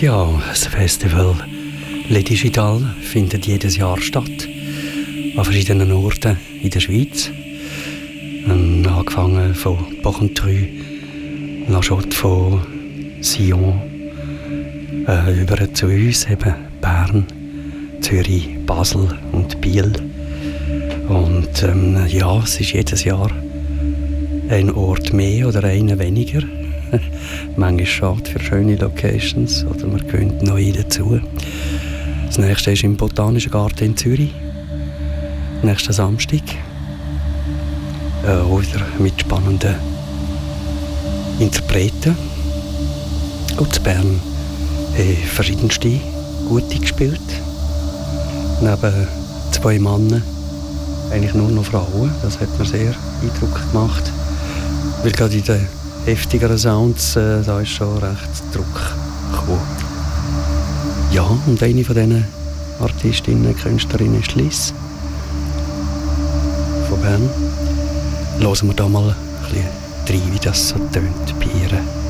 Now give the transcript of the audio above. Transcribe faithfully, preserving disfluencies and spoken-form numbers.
Ja, das Festival Le Digital findet jedes Jahr statt. An verschiedenen Orten in der Schweiz. Ähm, angefangen von Porrentruy, La Chaux von Sion, äh, über zu uns, eben Bern, Zürich, Basel und Biel. Und ähm, ja, es ist jedes Jahr ein Ort mehr oder einer weniger. Manchmal schade für schöne Locations oder man gewinnt neue dazu. Das nächste ist im Botanischen Garten in Zürich. Nächsten Samstag. Äh, auch wieder mit spannenden Interpreten. Und in Bern haben verschiedenste gute gespielt. Neben zwei Männern eigentlich nur noch Frauen. Das hat mir sehr Eindruck gemacht. Weil gerade in den heftigeren Sounds, äh, da ist schon recht Druck gekommen. Ja, und eine von diesen Artistinnen, Künstlerinnen ist Liz von Bern. Hören wir da mal ein bisschen rein, wie das so tönt bei ihr.